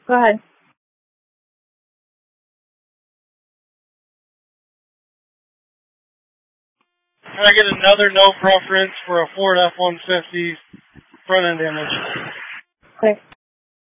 Go ahead. Can I get another no preference for a Ford F-150 front end image? Okay.